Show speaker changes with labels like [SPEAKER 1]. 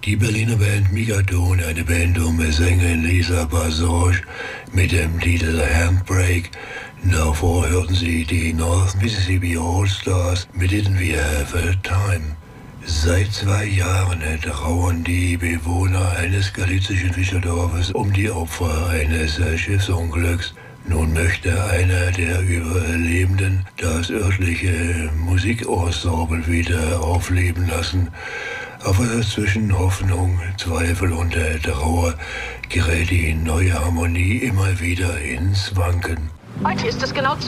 [SPEAKER 1] Die Berliner Band Migaton, eine Band um Sängerin Lisa Passage mit dem Titel Handbrake. Davor hörten Sie die North Mississippi All-Stars mit Didn't We Have a Time. Seit 2 Jahren trauern die Bewohner eines galizischen Fischerdorfes um die Opfer eines Schiffsunglücks. Nun möchte einer der Überlebenden das örtliche Musikensemble wieder aufleben lassen. Aber zwischen Hoffnung, Zweifel und Trauer gerät die neue Harmonie immer wieder ins Wanken.
[SPEAKER 2] Heute ist es genau